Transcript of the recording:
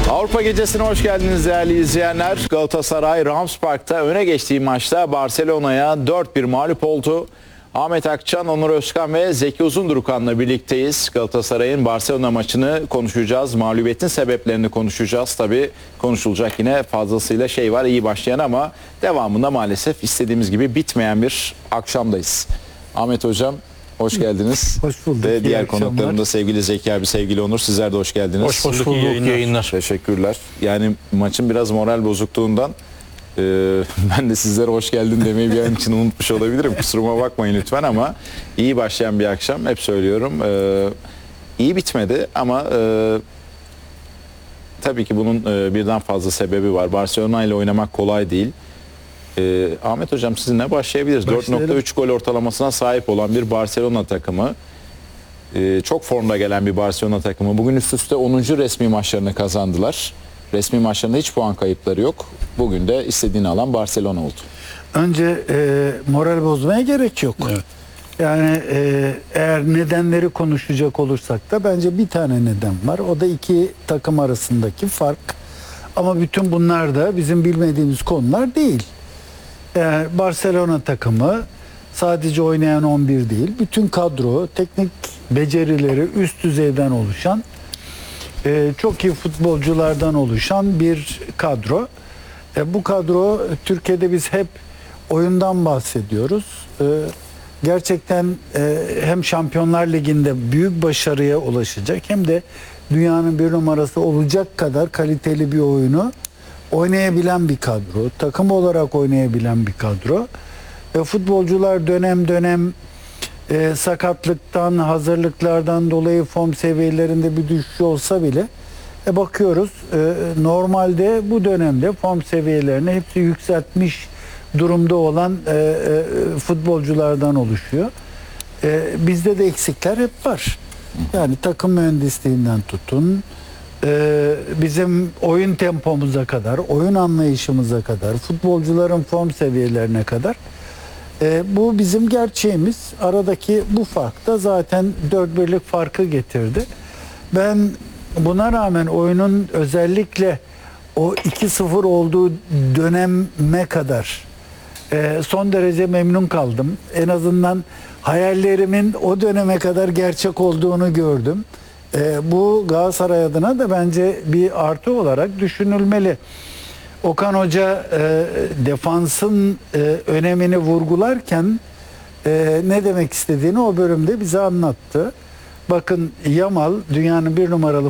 Avrupa Gecesi'ne hoş geldiniz değerli izleyenler. Galatasaray Rams Park'ta öne geçtiği maçta Barcelona'ya 4-1 mağlup oldu. Ahmet Akçan, Onur Özkan ve Zeki Uzundurkan'la birlikteyiz. Galatasaray'ın Barcelona maçını konuşacağız. Mağlubiyetin sebeplerini konuşacağız. Tabii konuşulacak yine fazlasıyla şey var, iyi başlayan ama devamında maalesef istediğimiz gibi bitmeyen bir akşamdayız. Ahmet Hocam hoş geldiniz. Hoş bulduk. Ve diğer konuklarım da sevgili Zeki abi, sevgili Onur. Sizler de hoş geldiniz. Hoş bulduk. İyi yayınlar. Teşekkürler. Yani maçın biraz moral bozukluğundan ben de sizlere hoş geldin demeyi bir an için unutmuş olabilirim. Kusuruma bakmayın lütfen ama iyi başlayan bir akşam. Hep söylüyorum. İyi bitmedi ama tabii ki bunun birden fazla sebebi var. Barcelona ile oynamak kolay değil. Ahmet Hocam sizinle başlayabiliriz. 4.3 gol ortalamasına sahip olan bir Barcelona takımı. Çok formda gelen bir Barcelona takımı. Bugün üst üste 10. resmi maçlarını kazandılar. Resmi maçlarında hiç puan kayıpları yok. Bugün de istediğini alan Barcelona oldu. Önce moral bozmaya gerek yok. Evet. Yani eğer nedenleri konuşacak olursak da bence bir tane neden var. O da iki takım arasındaki fark. Ama bütün bunlar da bizim bilmediğimiz konular değil. Barcelona takımı sadece oynayan 11 değil. Bütün kadro, teknik becerileri üst düzeyden oluşan, çok iyi futbolculardan oluşan bir kadro. Bu kadro, Türkiye'de biz hep oyundan bahsediyoruz. Gerçekten hem Şampiyonlar Ligi'nde büyük başarıya ulaşacak hem de dünyanın bir numarası olacak kadar kaliteli bir oyunu oynayabilen bir kadro. Takım olarak oynayabilen bir kadro. Futbolcular dönem dönem sakatlıktan, hazırlıklardan dolayı form seviyelerinde bir düşüş olsa bile bakıyoruz normalde bu dönemde form seviyelerini hepsi yükseltmiş durumda olan futbolculardan oluşuyor. Bizde de eksikler hep var. Yani takım mühendisliğinden tutun, bizim oyun tempomuza kadar, oyun anlayışımıza kadar, futbolcuların form seviyelerine kadar bu bizim gerçeğimiz. Aradaki bu fark da zaten 4-1'lik farkı getirdi. Ben buna rağmen oyunun özellikle o 2-0 olduğu döneme kadar son derece memnun kaldım. En azından hayallerimin o döneme kadar gerçek olduğunu gördüm. Bu Galatasaray adına da bence bir artı olarak düşünülmeli. Okan Hoca defansın önemini vurgularken ne demek istediğini o bölümde bize anlattı. Bakın Yamal dünyanın bir numaralı